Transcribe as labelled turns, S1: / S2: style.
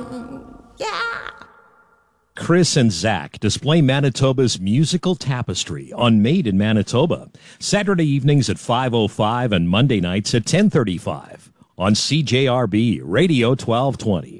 S1: Yeah.
S2: Chris and Zach display Manitoba's musical tapestry on Made in Manitoba. Saturday evenings at 5:05 and Monday nights at 10:35 on CJRB Radio 1220.